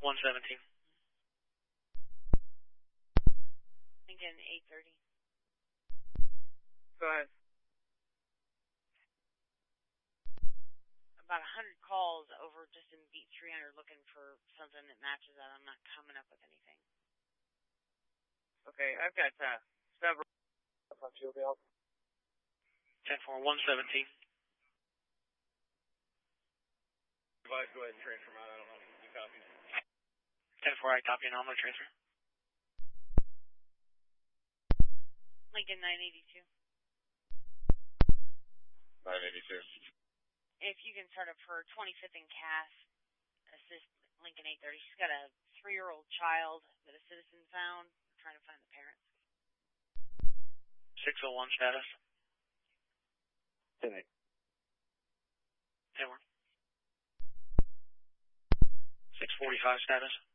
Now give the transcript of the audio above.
117. Lincoln 830. Go ahead. About 100 calls over just in beat 300 looking for something that matches that. I'm not coming up with anything. Okay, I've got several. 10-4, 117. Advise, go ahead and transfer mine. I don't know any copies. 10-4, I copy and I'm going to transfer. Lincoln 982. 982. If you can start up for 25th and Cass, assist Lincoln 830. She's got a 3-year-old child that a citizen found. We're trying to find the parents. 601 status. 10-8. 10-4. 645 status.